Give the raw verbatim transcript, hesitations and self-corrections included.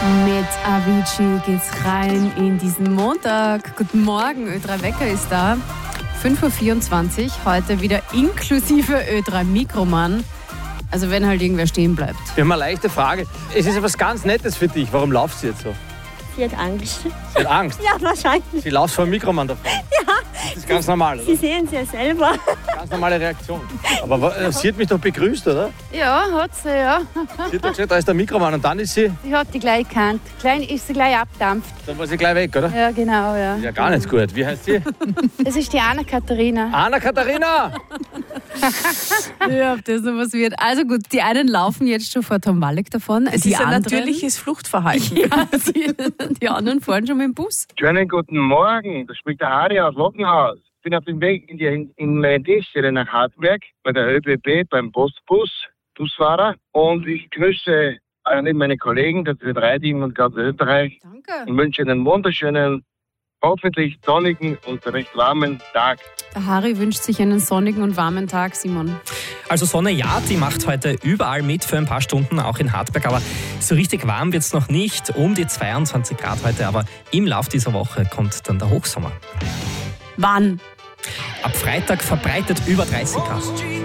Mit Avicii geht's rein in diesen Montag. Guten Morgen, Ö drei Wecker ist da. fünf Uhr vierundzwanzig, heute wieder inklusive Ö drei Mikroman. Also wenn halt irgendwer stehen bleibt. Wir haben eine leichte Frage. Es ist etwas ganz Nettes für dich. Warum laufst du jetzt so? Sie hat Angst. Sie hat Angst? Ja, wahrscheinlich. Sie läuft vor dem Mikroman davon? Ja. Das ist ganz normal, oder? Sie sehen es ja selber. Ganz normale Reaktion. Aber äh, sie hat mich doch begrüßt, oder? Ja, hat sie, ja. Sie hat doch gesagt, da ist der Mikroman und dann ist sie... Sie hat die gleich gekannt. Klein ist sie gleich abdampft. Dann war sie gleich weg, oder? Ja, genau, ja. Ja, gar nicht gut. Wie heißt sie? Das ist die Anna-Katharina. Anna-Katharina! Ja, ob das noch was wird. Also gut, die einen laufen jetzt schon vor Tom Malek davon. Es die ist ein anderen, natürliches Fluchtverhalten. Ja, die, die anderen fahren schon mit dem Bus. Schönen guten Morgen, da spricht der Harry aus Lockenhaus. Ich bin auf dem Weg in, die, in meine Dienststelle nach Hartberg bei der ÖBB beim Postbus, Busfahrer. Und ich grüße alle meine Kollegen, das Ö drei Team und ganz Österreich. Danke. Und wünsche einen wunderschönen, hoffentlich sonnigen und recht warmen Tag. Der Harry wünscht sich einen sonnigen und warmen Tag, Simon. Also Sonne, ja, die macht heute überall mit für ein paar Stunden, auch in Hartberg. Aber so richtig warm wird es noch nicht, um die zweiundzwanzig Grad heute. Aber im Lauf dieser Woche kommt dann der Hochsommer. Wann? Ab Freitag verbreitet über dreißig Grad.